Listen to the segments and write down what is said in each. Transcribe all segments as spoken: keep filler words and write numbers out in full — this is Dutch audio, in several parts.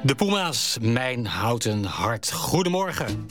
De Puma's, mijn houten hart. Goedemorgen.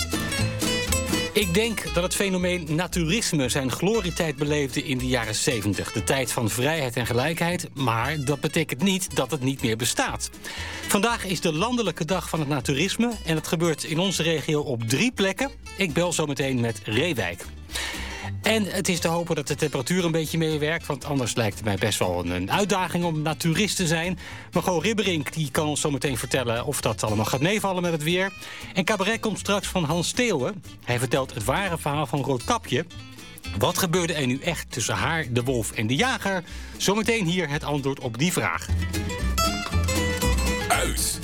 Ik denk dat het fenomeen naturisme zijn glorietijd beleefde in de jaren zeventig. De tijd van vrijheid en gelijkheid, maar dat betekent niet dat het niet meer bestaat. Vandaag is de landelijke dag van het naturisme en het gebeurt in onze regio op drie plekken. Ik bel zo meteen met Reewijk. En het is te hopen dat de temperatuur een beetje meewerkt, want anders lijkt het mij best wel een uitdaging om naturist te zijn. Margot Ribberink die kan ons zo meteen vertellen of dat allemaal gaat meevallen met het weer. En cabaret komt straks van Hans Steeuwen. Hij vertelt het ware verhaal van Roodkapje. Wat gebeurde er nu echt tussen haar, de wolf en de jager? Zometeen hier het antwoord op die vraag. Uit.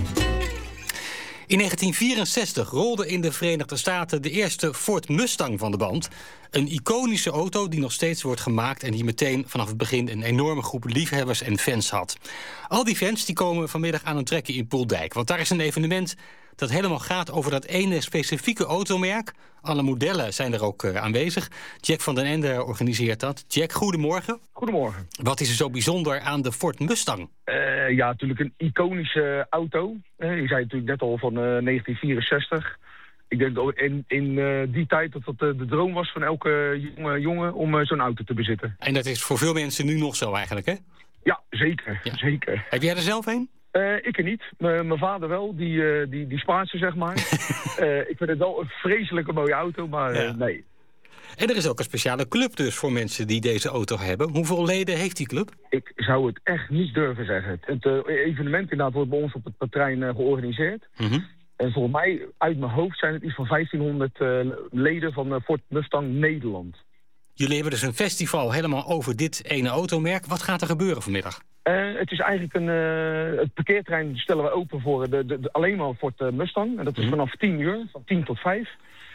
In negentien vierenzestig rolde in de Verenigde Staten de eerste Ford Mustang van de band. Een iconische auto die nog steeds wordt gemaakt en die meteen vanaf het begin een enorme groep liefhebbers en fans had. Al die fans die komen vanmiddag aan een trekje in Poeldijk, want daar is een evenement dat helemaal gaat over dat ene specifieke automerk. Alle modellen zijn er ook uh, aanwezig. Jack van den Ende organiseert dat. Jack, goedemorgen. Goedemorgen. Wat is er zo bijzonder aan de Ford Mustang? Uh, ja, natuurlijk een iconische auto. Uh, je zei natuurlijk net al van uh, negentien vierenzestig. Ik denk dat in, in uh, die tijd dat dat uh, de droom was van elke jonge jongen om uh, zo'n auto te bezitten. En dat is voor veel mensen nu nog zo eigenlijk, hè? Ja, zeker. Ja. zeker. Heb jij er zelf een? Uh, ik er niet. Mijn vader wel. Die, uh, die, die spaart ze, zeg maar. uh, ik vind het wel een vreselijke mooie auto, maar uh, ja. nee. En er is ook een speciale club dus voor mensen die deze auto hebben. Hoeveel leden heeft die club? Ik zou het echt niet durven zeggen. Het uh, evenement inderdaad wordt bij ons op het terrein uh, georganiseerd. Mm-hmm. En volgens mij, uit mijn hoofd, zijn het iets van vijftienhonderd uh, leden van uh, Ford Mustang Nederland. Jullie hebben dus een festival helemaal over dit ene automerk. Wat gaat er gebeuren vanmiddag? Uh, het is eigenlijk een... Uh, het parkeerterrein stellen we open voor de, de, de, alleen maar Ford uh, Mustang. En dat is mm. vanaf tien uur, van tien tot vijf.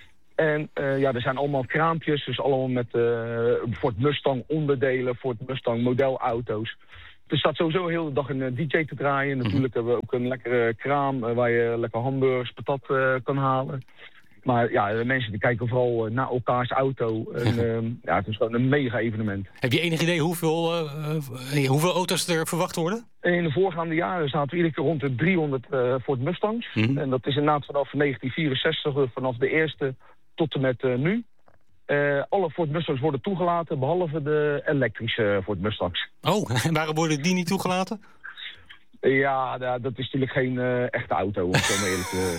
En uh, ja, er zijn allemaal kraampjes, dus allemaal met uh, Ford Mustang onderdelen, Ford Mustang modelauto's. Er staat sowieso heel de dag een uh, D J te draaien. Natuurlijk mm. hebben we ook een lekkere kraam uh, waar je lekker hamburgers, patat uh, kan halen. Maar ja, de mensen die kijken vooral uh, naar elkaars auto. En, uh, ja, het is gewoon een mega evenement. Heb je enig idee hoeveel, uh, hoeveel auto's er verwacht worden? In de voorgaande jaren zaten we iedere keer rond de driehonderd uh, Ford Mustangs. Mm-hmm. En dat is inderdaad vanaf negentien vierenzestig, vanaf de eerste tot en met uh, nu. Uh, alle Ford Mustangs worden toegelaten, behalve de elektrische Ford Mustangs. Oh, en waarom worden die niet toegelaten? Ja, dat is natuurlijk geen uh, echte auto, om het zo maar eerlijk te